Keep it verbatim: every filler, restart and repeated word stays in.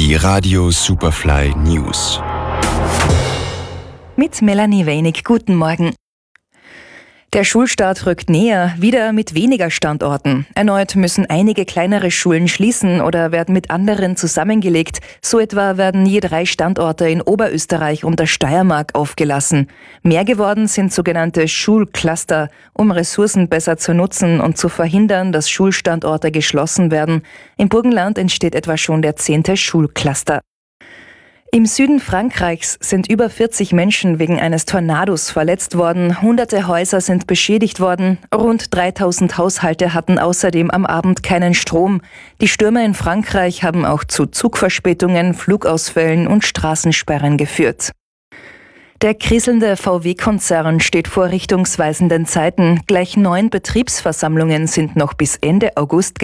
Die Radio Superfly News. Mit Melanie Weinig, guten Morgen. Der Schulstart rückt näher, wieder mit weniger Standorten. Erneut müssen einige kleinere Schulen schließen oder werden mit anderen zusammengelegt. So etwa werden je drei Standorte in Oberösterreich und der Steiermark aufgelassen. Mehr geworden sind sogenannte Schulcluster, um Ressourcen besser zu nutzen und zu verhindern, dass Schulstandorte geschlossen werden. Im Burgenland entsteht etwa schon der zehnte Schulcluster. Im Süden Frankreichs sind über vierzig Menschen wegen eines Tornados verletzt worden. Hunderte Häuser sind beschädigt worden. Rund dreitausend Haushalte hatten außerdem am Abend keinen Strom. Die Stürme in Frankreich haben auch zu Zugverspätungen, Flugausfällen und Straßensperren geführt. Der kriselnde V W-Konzern steht vor richtungsweisenden Zeiten. Gleich neun Betriebsversammlungen sind noch bis Ende August